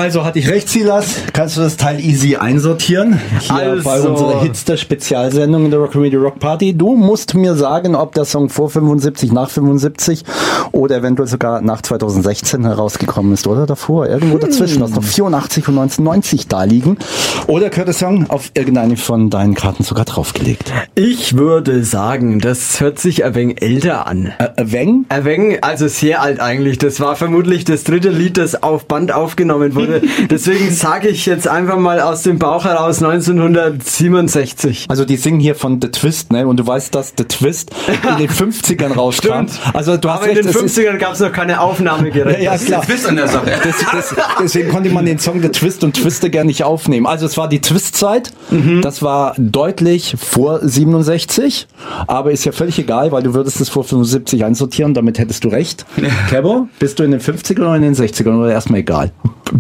Also hatte ich recht, Silas. Kannst du das Teil easy einsortieren? Hier bei unserer Hits der Spezialsendung in der Rock Radio Rock Party. Du musst mir sagen, ob der Song vor 75, nach 75 oder eventuell sogar nach 2016 herausgekommen ist oder davor. Irgendwo dazwischen, was noch 84 und 1990 da liegen. Oder gehört der Song auf irgendeine von deinen Karten sogar draufgelegt? Ich würde sagen, das hört sich ein wenig älter an. Ein wenig? Also sehr alt eigentlich. Das war vermutlich das dritte Lied, das auf Band aufgenommen wurde. Deswegen sage ich jetzt einfach mal aus dem Bauch heraus 1967. Also die singen hier von The Twist, ne? Und du weißt, dass The Twist in den 50ern rauskam. Stimmt. Also du hast aber recht, in den 50ern gab es noch keine Aufnahmegeräte. Ja, klar. Twist an der Sache. Deswegen konnte man den Song The Twist und Twister gar nicht aufnehmen. Also es war die Twist-Zeit. Das war deutlich vor 67. Aber ist ja völlig egal, weil du würdest es vor 75 einsortieren. Damit hättest du recht. Kebo, bist du in den 50ern oder in den 60ern? Oder erstmal egal?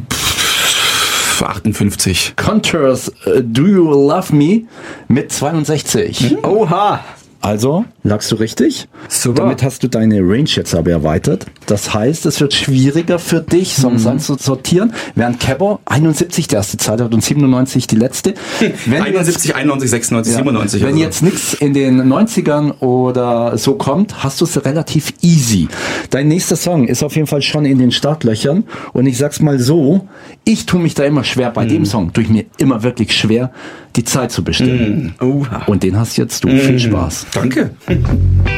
58. Contours, Do You Love Me mit 62. Oha! Also, lagst du richtig? Super. Damit hast du deine Range jetzt aber erweitert. Das heißt, es wird schwieriger für dich, Songs einzusortieren. Während Kebo 71 die erste Zeit hat und 97 die letzte. 71, 91, 96, 97. Wenn jetzt nichts in den 90ern oder so kommt, hast du es relativ easy. Dein nächster Song ist auf jeden Fall schon in den Startlöchern. Und ich sag's mal so, ich tue mich da immer schwer bei dem Song. Tue ich mir immer wirklich schwer, die Zeit zu bestimmen. Und den hast jetzt du. Viel Spaß. Danke.